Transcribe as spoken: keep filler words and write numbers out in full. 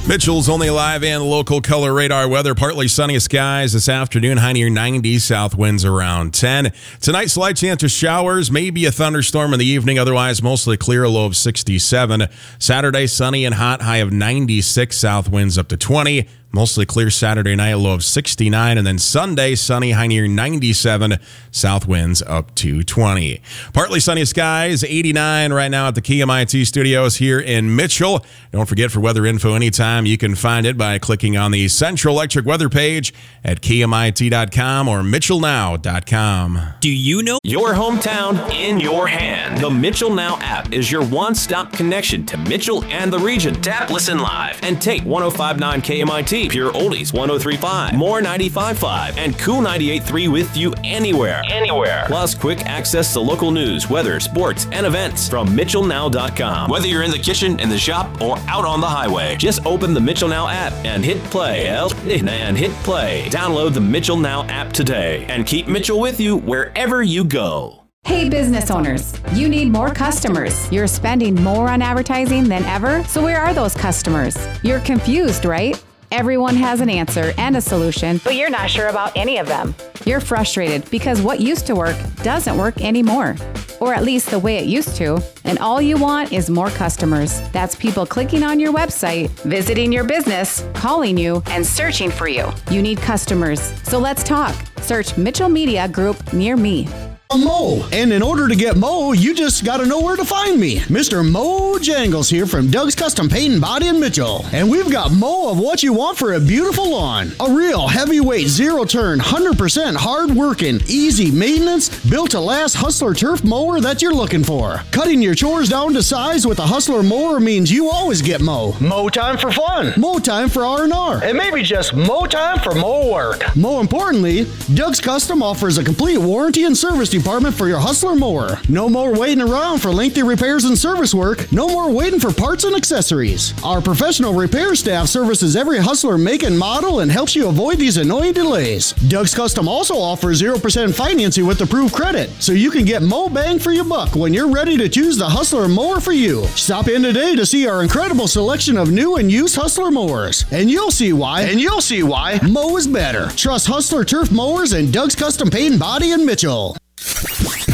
Mitchell's only live and local color radar weather. Partly sunny skies this afternoon. High near ninety. South winds around ten. Tonight, slight chance of showers. Maybe a thunderstorm in the evening. Otherwise, mostly clear. A low of sixty-seven. Saturday, sunny and hot. High of ninety-six. South winds up to twenty. Mostly clear Saturday night, a low of sixty-nine. And then Sunday, sunny, high near ninety-seven. South winds up to twenty. Partly sunny skies, eighty-nine right now at the K M I T studios here in Mitchell. Don't forget, for weather info anytime, you can find it by clicking on the Central Electric weather page at K M I T dot com or Mitchell Now dot com. Do you know your hometown in your hand? The Mitchell Now app is your one-stop connection to Mitchell and the region. Tap, listen live, and take one oh five point nine K M I T, Pure Oldies one oh three point five, More ninety-five point five, and Cool ninety-eight point three with you anywhere. Anywhere. Plus, quick access to local news, weather, sports, and events from Mitchell Now dot com. Whether you're in the kitchen, in the shop, or out on the highway, just open the Mitchell Now app and hit play. And hit play. Download the Mitchell Now app today and keep Mitchell with you wherever you go. Hey business owners, you need more customers. You're spending more on advertising than ever, so where are those customers? You're confused, right? Everyone has an answer and a solution, but you're not sure about any of them. You're frustrated because what used to work doesn't work anymore, or at least the way it used to, and all you want is more customers. That's people clicking on your website, visiting your business, calling you, and searching for you. You need customers, so let's talk. Search Mitchell Media Group near me. Mo. And in order to get Mo, you just got to know where to find me. Mister Mo Jangles here from Doug's Custom Paint and Body in Mitchell. And we've got Mo of what you want for a beautiful lawn. A real heavyweight, zero-turn, one hundred percent hard-working, easy maintenance, built-to-last Hustler turf mower that you're looking for. Cutting your chores down to size with a Hustler mower means you always get Mo. Mo time for fun. Mo time for R and R. And maybe just Mo time for Mo work. More importantly, Doug's Custom offers a complete warranty and service department for your Hustler mower. No more waiting around for lengthy repairs and service work. No more waiting for parts and accessories. Our professional repair staff services every Hustler make and model and helps you avoid these annoying delays. Doug's Custom also offers zero percent financing with approved credit, so you can get Mo bang for your buck when you're ready to choose the Hustler mower for you. Stop in today to see our incredible selection of new and used Hustler mowers. And you'll see why. And you'll see why Mo is better. Trust Hustler turf mowers and Doug's Custom Paint and Body in Mitchell.